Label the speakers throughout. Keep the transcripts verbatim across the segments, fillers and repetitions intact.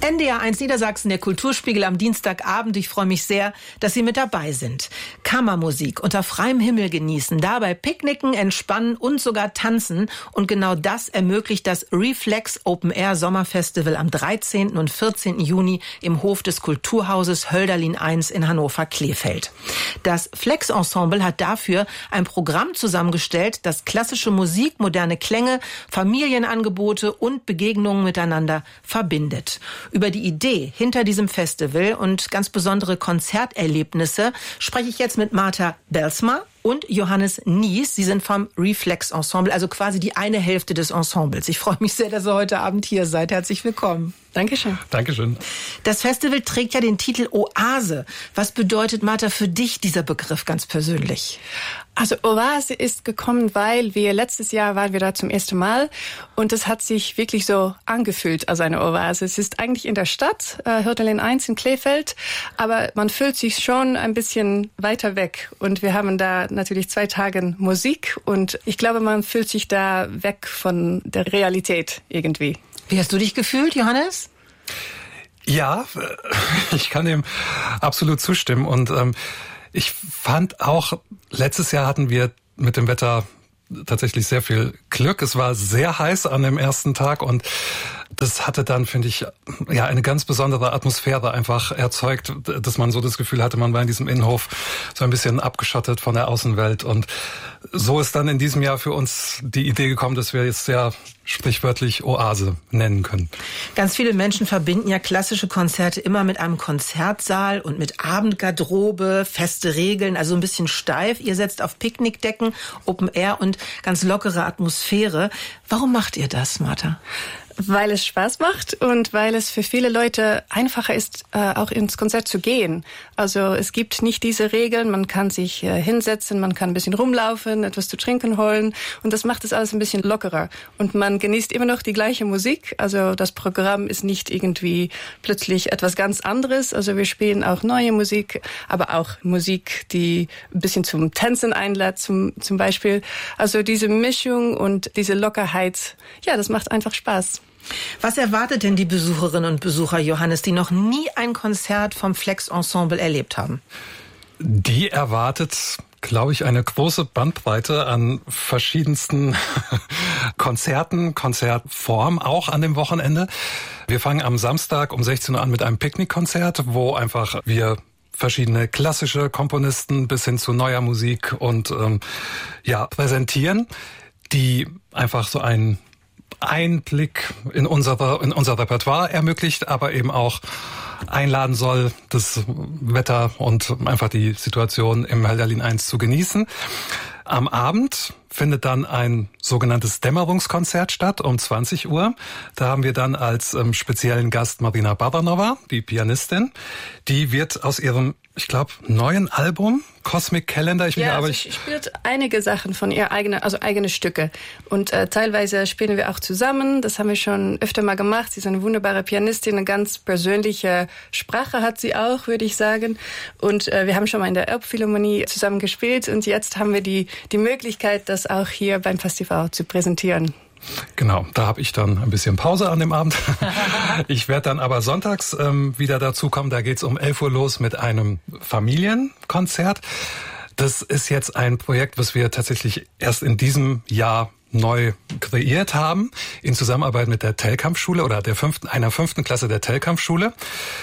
Speaker 1: N D R eins Niedersachsen, der Kulturspiegel am Dienstagabend. Ich freue mich sehr, dass Sie mit dabei sind. Kammermusik unter freiem Himmel genießen, dabei picknicken, entspannen und sogar tanzen. Und genau das ermöglicht das Reflex Open Air Sommerfestival am dreizehnten und vierzehnten Juni im Hof des Kulturhauses Hölderlin eins in Hannover-Kleefeld. Das Flex Ensemble hat dafür ein Programm zusammengestellt, das klassische Musik, moderne Klänge, Familienangebote und Begegnungen miteinander verbindet. Über die Idee hinter diesem Festival und ganz besondere Konzerterlebnisse spreche ich jetzt mit Martha Belsma und Johannes Nies. Sie sind vom Reflex Ensemble, also quasi die eine Hälfte des Ensembles. Ich freue mich sehr, dass ihr heute Abend hier seid. Herzlich willkommen.
Speaker 2: Dankeschön.
Speaker 3: Dankeschön.
Speaker 1: Das Festival trägt ja den Titel Oase. Was bedeutet, Martha, für dich dieser Begriff ganz persönlich?
Speaker 2: Also Oase ist gekommen, weil wir letztes Jahr waren wir da zum ersten Mal und es hat sich wirklich so angefühlt als eine Oase. Es ist eigentlich in der Stadt, äh, Hölderlin eins in Kleefeld, aber man fühlt sich schon ein bisschen weiter weg und wir haben da natürlich zwei Tage Musik und ich glaube, man fühlt sich da weg von der Realität irgendwie.
Speaker 1: Wie hast du dich gefühlt, Johannes?
Speaker 3: Ja, ich kann dem absolut zustimmen. Und ähm, ich fand auch, letztes Jahr hatten wir mit dem Wetter tatsächlich sehr viel Glück. Es war sehr heiß an dem ersten Tag und das hatte dann, finde ich, ja eine ganz besondere Atmosphäre einfach erzeugt, dass man so das Gefühl hatte, man war in diesem Innenhof so ein bisschen abgeschottet von der Außenwelt. Und so ist dann in diesem Jahr für uns die Idee gekommen, dass wir jetzt sehr sprichwörtlich Oase nennen können.
Speaker 1: Ganz viele Menschen verbinden ja klassische Konzerte immer mit einem Konzertsaal und mit Abendgarderobe, feste Regeln, also ein bisschen steif. Ihr setzt auf Picknickdecken, Open Air und ganz lockere Atmosphäre. Warum macht ihr das, Martha?
Speaker 2: Weil es Spaß macht und weil es für viele Leute einfacher ist, äh, auch ins Konzert zu gehen. Also es gibt nicht diese Regeln, man kann sich äh, hinsetzen, man kann ein bisschen rumlaufen, etwas zu trinken holen und das macht es alles ein bisschen lockerer. Und man genießt immer noch die gleiche Musik, also das Programm ist nicht irgendwie plötzlich etwas ganz anderes. Also wir spielen auch neue Musik, aber auch Musik, die ein bisschen zum Tanzen einlädt zum, zum Beispiel. Also diese Mischung und diese Lockerheit, ja, das macht einfach Spaß.
Speaker 1: Was erwartet denn die Besucherinnen und Besucher, Johannes, die noch nie ein Konzert vom Flex Ensemble erlebt haben?
Speaker 3: Die erwartet, glaube ich, eine große Bandbreite an verschiedensten Konzerten, Konzertformen, auch an dem Wochenende. Wir fangen am Samstag um sechzehn Uhr an mit einem Picknickkonzert, wo einfach wir verschiedene klassische Komponisten bis hin zu neuer Musik und ähm, ja präsentieren, die einfach so ein Einblick in unser, in unser Repertoire ermöglicht, aber eben auch einladen soll, das Wetter und einfach die Situation im Hölderlin eins zu genießen. Am Abend findet dann ein sogenanntes Dämmerungskonzert statt um zwanzig Uhr. Da haben wir dann als ähm, speziellen Gast Marina Babanova, die Pianistin. Die wird aus ihrem, ich glaube, neuen Album Cosmic Calendar. Ich
Speaker 2: ja,
Speaker 3: aber
Speaker 2: also sie spielt einige Sachen von ihr eigene, also eigene Stücke. Und äh, teilweise spielen wir auch zusammen. Das haben wir schon öfter mal gemacht. Sie ist eine wunderbare Pianistin, eine ganz persönliche Sprache hat sie auch, würde ich sagen. Und äh, wir haben schon mal in der Elbphilharmonie zusammen gespielt. Und jetzt haben wir die die Möglichkeit, das auch hier beim Festival zu präsentieren.
Speaker 3: Genau, da habe ich dann ein bisschen Pause an dem Abend. Ich werde dann aber sonntags ähm, wieder dazukommen. Da geht's um elf Uhr los mit einem Familienkonzert. Das ist jetzt ein Projekt, was wir tatsächlich erst in diesem Jahr neu kreiert haben, in Zusammenarbeit mit der Tellkampf-Schule oder der fünften, einer fünften Klasse der Tellkampf-Schule,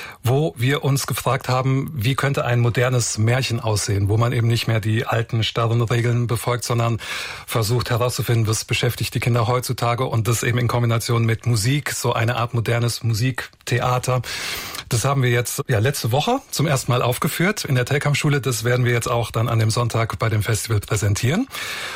Speaker 3: wo wir uns gefragt haben, wie könnte ein modernes Märchen aussehen, wo man eben nicht mehr die alten starren Regeln befolgt, sondern versucht herauszufinden, was beschäftigt die Kinder heutzutage und das eben in Kombination mit Musik, so eine Art modernes Musiktheater. Das haben wir jetzt ja letzte Woche zum ersten Mal aufgeführt in der Tellkampf-Schule. Das werden wir jetzt auch dann an dem Sonntag bei dem Festival präsentieren.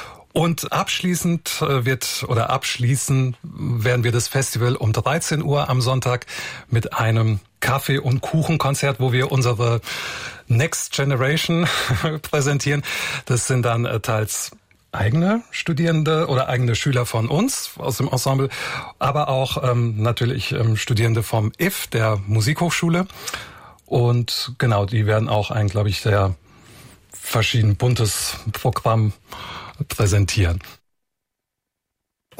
Speaker 3: Und abschließend wird, oder abschließen werden wir das Festival um dreizehn Uhr am Sonntag mit einem Kaffee- und Kuchenkonzert, wo wir unsere Next Generation präsentieren. Das sind dann teils eigene Studierende oder eigene Schüler von uns aus dem Ensemble, aber auch ähm, natürlich ähm, Studierende vom I F, der Musikhochschule. Und genau, die werden auch ein, glaube ich, sehr verschieden buntes Programm präsentieren.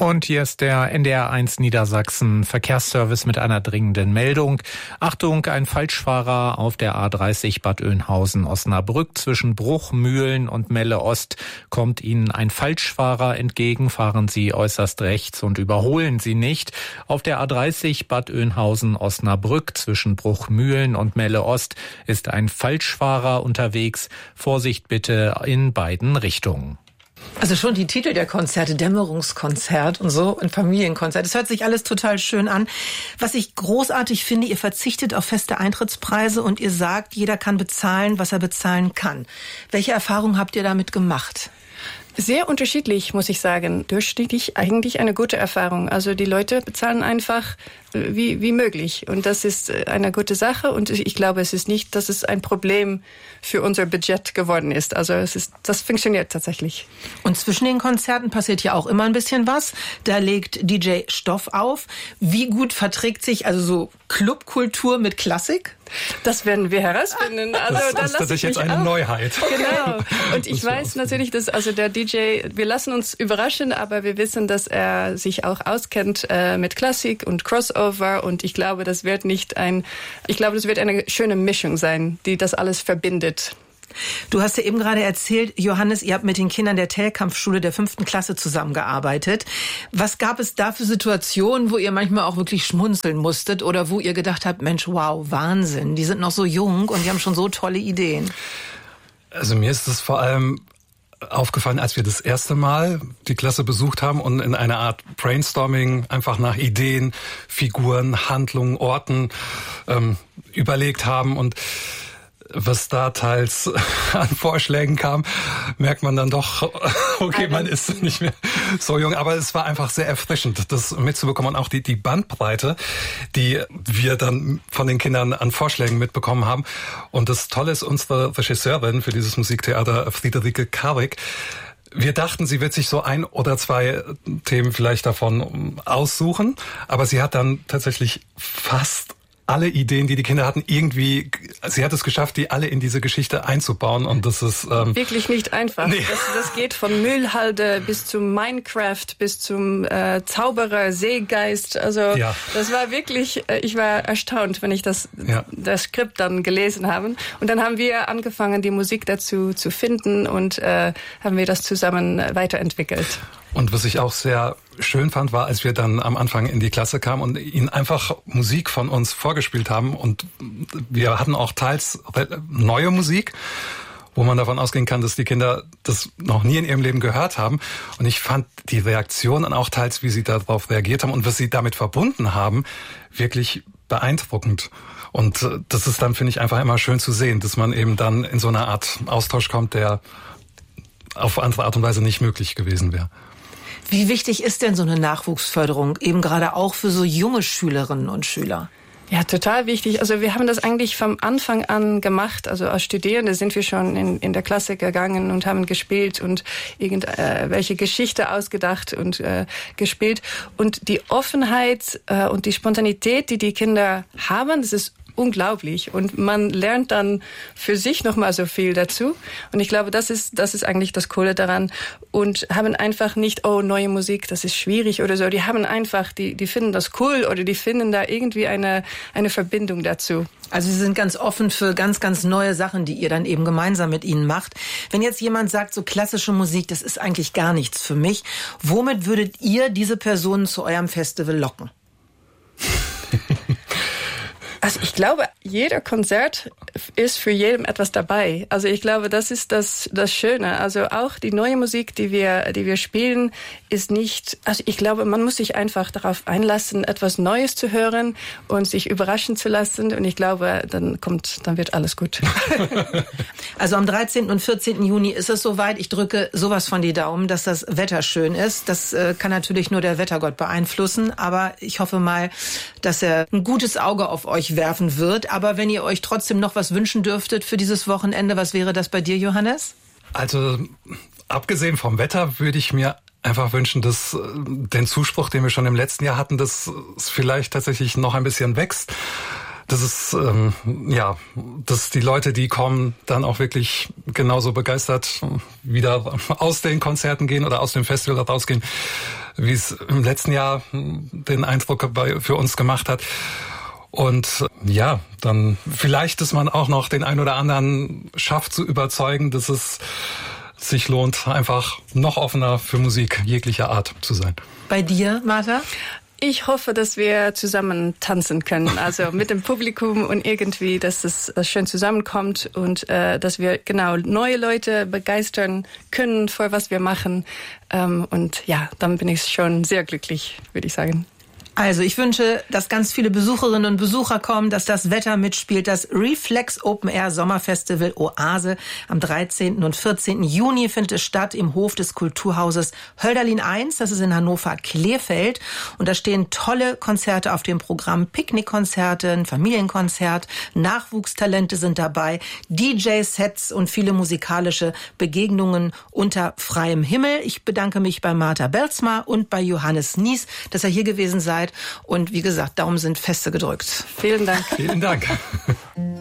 Speaker 4: Und hier ist der N D R eins Niedersachsen Verkehrsservice mit einer dringenden Meldung. Achtung, ein Falschfahrer auf der A dreißig Bad Oeynhausen-Osnabrück zwischen Bruch, Mühlen und Melle Ost kommt Ihnen ein Falschfahrer entgegen. Fahren Sie äußerst rechts und überholen Sie nicht. Auf der A dreißig Bad Oeynhausen-Osnabrück zwischen Bruch, Mühlen und Melle Ost ist ein Falschfahrer unterwegs. Vorsicht bitte in beiden Richtungen.
Speaker 1: Also schon die Titel der Konzerte, Dämmerungskonzert und so, ein Familienkonzert. Das hört sich alles total schön an. Was ich großartig finde, ihr verzichtet auf feste Eintrittspreise und ihr sagt, jeder kann bezahlen, was er bezahlen kann. Welche Erfahrungen habt ihr damit gemacht?
Speaker 2: Sehr unterschiedlich, muss ich sagen. Durchschnittlich eigentlich eine gute Erfahrung. Also die Leute bezahlen einfach wie, wie möglich. Und das ist eine gute Sache. Und ich glaube, es ist nicht, dass es ein Problem für unser Budget geworden ist. Also es ist, das funktioniert tatsächlich.
Speaker 1: Und zwischen den Konzerten passiert ja auch immer ein bisschen was. Da legt D J Stoff auf. Wie gut verträgt sich also so Clubkultur mit Klassik?
Speaker 2: Das werden wir herausfinden. Also,
Speaker 3: das
Speaker 2: da
Speaker 3: ist tatsächlich jetzt eine auch. Neuheit.
Speaker 2: Genau. Und ich weiß natürlich, dass also der D J, wir lassen uns überraschen, aber wir wissen, dass er sich auch auskennt äh, mit Klassik und Crossover. Und ich glaube, das wird nicht ein, ich glaube, das wird eine schöne Mischung sein, die das alles verbindet.
Speaker 1: Du hast ja eben gerade erzählt, Johannes, ihr habt mit den Kindern der Tellkampfschule der fünften Klasse zusammengearbeitet. Was gab es da für Situationen, wo ihr manchmal auch wirklich schmunzeln musstet oder wo ihr gedacht habt, Mensch, wow, Wahnsinn, die sind noch so jung und die haben schon so tolle Ideen?
Speaker 3: Also mir ist es vor allem aufgefallen, als wir das erste Mal die Klasse besucht haben und in einer Art Brainstorming einfach nach Ideen, Figuren, Handlungen, Orten ähm, überlegt haben und was da teils an Vorschlägen kam, merkt man dann doch, okay, man ist nicht mehr so jung. Aber es war einfach sehr erfrischend, das mitzubekommen und auch die, die Bandbreite, die wir dann von den Kindern an Vorschlägen mitbekommen haben. Und das Tolle ist, unsere Regisseurin für dieses Musiktheater, Friederike Karwig, wir dachten, sie wird sich so ein oder zwei Themen vielleicht davon aussuchen, aber sie hat dann tatsächlich fast alle Ideen, die die Kinder hatten, irgendwie, sie hat es geschafft, die alle in diese Geschichte einzubauen und das ist ähm,
Speaker 2: wirklich nicht einfach. Nee. Das, das geht von Müllhalde bis zum Minecraft, bis zum äh, Zauberer, Seegeist. Also ja. Das war wirklich, äh, ich war erstaunt, wenn ich das, ja. das Skript dann gelesen habe. Und dann haben wir angefangen, die Musik dazu zu finden und äh, haben wir das zusammen weiterentwickelt.
Speaker 3: Und was ich auch sehr schön fand, war, als wir dann am Anfang in die Klasse kamen und ihnen einfach Musik von uns vorgespielt haben. Und wir hatten auch teils neue Musik, wo man davon ausgehen kann, dass die Kinder das noch nie in ihrem Leben gehört haben. Und ich fand die Reaktionen auch teils, wie sie darauf reagiert haben und was sie damit verbunden haben, wirklich beeindruckend. Und das ist dann, finde ich, einfach immer schön zu sehen, dass man eben dann in so eine Art Austausch kommt, der auf andere Art und Weise nicht möglich gewesen wäre.
Speaker 1: Wie wichtig ist denn so eine Nachwuchsförderung, eben gerade auch für so junge Schülerinnen und Schüler?
Speaker 2: Ja, total wichtig. Also wir haben das eigentlich vom Anfang an gemacht. Also als Studierende sind wir schon in, in der Klasse gegangen und haben gespielt und irgendwelche äh, Geschichte ausgedacht und äh, gespielt. Und die Offenheit äh, und die Spontanität, die die Kinder haben, das ist unglaublich. Und man lernt dann für sich nochmal so viel dazu. Und ich glaube, das ist, das ist eigentlich das Coole daran. Und haben einfach nicht, oh, neue Musik, das ist schwierig oder so. Die haben einfach, die, die finden das cool oder die finden da irgendwie eine, eine Verbindung dazu.
Speaker 1: Also Sie sind ganz offen für ganz, ganz neue Sachen, die ihr dann eben gemeinsam mit ihnen macht. Wenn jetzt jemand sagt, so klassische Musik, das ist eigentlich gar nichts für mich, womit würdet ihr diese Personen zu eurem Festival locken?
Speaker 2: Also ich glaube, jeder Konzert ist für jedem etwas dabei. Also ich glaube, das ist das das Schöne. Also auch die neue Musik, die wir die wir spielen, ist nicht. Also ich glaube, man muss sich einfach darauf einlassen, etwas Neues zu hören und sich überraschen zu lassen. Und ich glaube, dann kommt, dann wird alles gut.
Speaker 1: Also am dreizehnten und vierzehnten Juni ist es soweit. Ich drücke sowas von die Daumen, dass das Wetter schön ist. Das äh, kann natürlich nur der Wettergott beeinflussen, aber ich hoffe mal, dass er ein gutes Auge auf euch werfen wird. Aber wenn ihr euch trotzdem noch was wünschen dürftet für dieses Wochenende, was wäre das bei dir, Johannes?
Speaker 3: Also abgesehen vom Wetter würde ich mir einfach wünschen, dass den Zuspruch, den wir schon im letzten Jahr hatten, dass es vielleicht tatsächlich noch ein bisschen wächst. Das ist, ähm, ja, dass die Leute, die kommen, dann auch wirklich genauso begeistert wieder aus den Konzerten gehen oder aus dem Festival rausgehen, wie es im letzten Jahr den Eindruck bei, für uns gemacht hat. Und ja, dann vielleicht, dass man auch noch den einen oder anderen schafft zu überzeugen, dass es sich lohnt, einfach noch offener für Musik jeglicher Art zu sein.
Speaker 1: Bei dir, Martha?
Speaker 2: Ich hoffe, dass wir zusammen tanzen können, also mit dem Publikum und irgendwie, dass es schön zusammenkommt und äh, dass wir genau neue Leute begeistern können für was wir machen. Ähm, und ja, dann bin ich schon sehr glücklich, würde ich sagen.
Speaker 1: Also ich wünsche, dass ganz viele Besucherinnen und Besucher kommen, dass das Wetter mitspielt. Das Reflex Open Air Sommerfestival Oase am dreizehnten und vierzehnten Juni findet es statt im Hof des Kulturhauses Hölderlin eins. Das ist in Hannover-Kleefeld. Und da stehen tolle Konzerte auf dem Programm. Picknickkonzerte, ein Familienkonzert, Nachwuchstalente sind dabei, D J-Sets und viele musikalische Begegnungen unter freiem Himmel. Ich bedanke mich bei Martha Belzma und bei Johannes Nies, dass ihr hier gewesen seid. Und wie gesagt, Daumen sind feste gedrückt.
Speaker 2: Vielen Dank.
Speaker 3: Vielen Dank.